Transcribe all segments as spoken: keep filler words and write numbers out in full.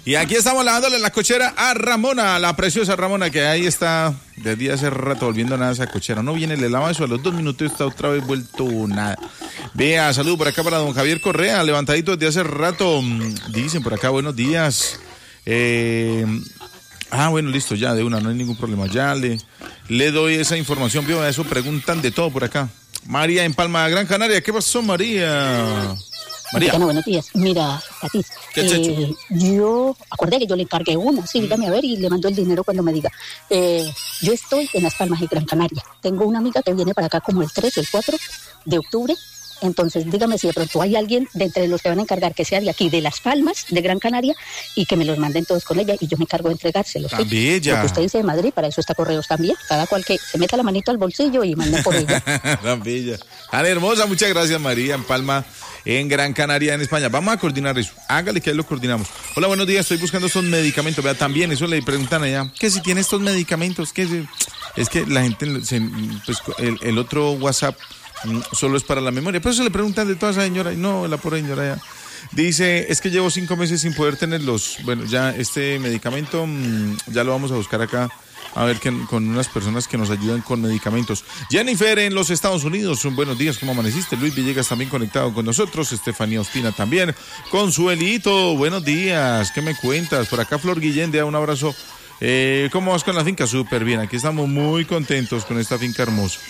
Y aquí estamos lavándole la cochera a Ramona, la preciosa Ramona, que ahí está desde hace rato volviendo nada a esa cochera. No viene, le lava eso, a los dos minutos está otra vez vuelto nada. Vea, saludo por acá para don Javier Correa, levantadito desde hace rato. Dicen por acá, buenos días. Eh, ah, bueno, listo, ya de una, no hay ningún problema. Ya le, le doy esa información. Veo, eso preguntan de todo por acá. María en Palma, Gran Canaria. ¿Qué pasó, María? María. Bueno, buenos días. Mira, Tati, eh, yo acordé que yo le encargué una, sí, dígame a ver, y le mando el dinero cuando me diga. Eh, yo estoy en Las Palmas y Gran Canaria. Tengo una amiga que viene para acá como el tres o el cuatro de octubre. Entonces, dígame si de pronto hay alguien de entre los que van a encargar que sea de aquí, de Las Palmas, de Gran Canaria, y que me los manden todos con ella y yo me encargo de entregárselos. Tan bella. Porque usted dice de Madrid, para eso está Correos también. Cada cual que se meta la manito al bolsillo y mande por ella. Tan bella. Tan hermosa, muchas gracias, María, en Palma, en Gran Canaria, en España. Vamos a coordinar eso. Hágale que ahí lo coordinamos. Hola, buenos días, estoy buscando estos medicamentos. Vea, también eso le preguntan allá, ¿qué si tiene estos medicamentos? ¿Qué si? Es que la gente, se, pues el, el otro WhatsApp solo es para la memoria. Por eso le preguntan de toda esa señora. Y no, la pobre señora ya. Dice, es que llevo cinco meses sin poder tenerlos. Bueno, ya este medicamento, ya lo vamos a buscar acá. A ver, que, con unas personas que nos ayudan con medicamentos. Jennifer en los Estados Unidos. Buenos días, ¿cómo amaneciste? Luis Villegas también conectado con nosotros. Estefanía Ospina también. Consuelito, buenos días. ¿Qué me cuentas? Por acá Flor Guillén, un abrazo. Eh, ¿Cómo vas con la finca? Súper bien. Aquí estamos muy contentos con esta finca hermosa.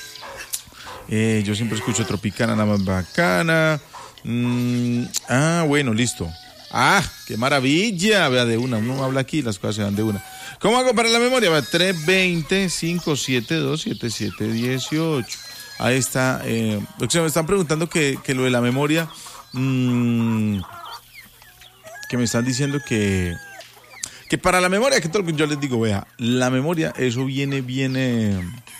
Eh, yo siempre escucho Tropicana, la más bacana. Mm, ah, bueno, listo. Ah, qué maravilla. Vea, de una, uno habla aquí y las cosas se van de una. ¿Cómo hago para la memoria? Va, tres dos cero, cinco siete dos, siete siete uno ocho. Ahí está. Eh, me están preguntando que, que lo de la memoria, mmm, que me están diciendo que, que para la memoria, que todo lo que yo les digo, vea, la memoria, eso viene, viene...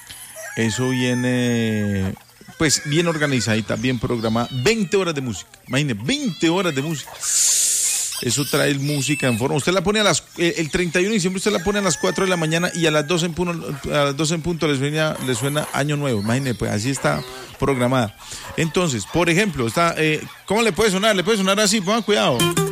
Eso viene, pues, bien organizadita, bien programada. veinte horas de música. Imagínate, veinte horas de música. Eso trae música en forma. Usted la pone a las, el treinta y uno de diciembre, usted la pone a las cuatro de la mañana y a las doce en punto, a las doce en punto le suena, le suena Año Nuevo. Imagínate, pues, así está programada. Entonces, por ejemplo, está, eh, ¿cómo le puede sonar? Le puede sonar así, pongan cuidado.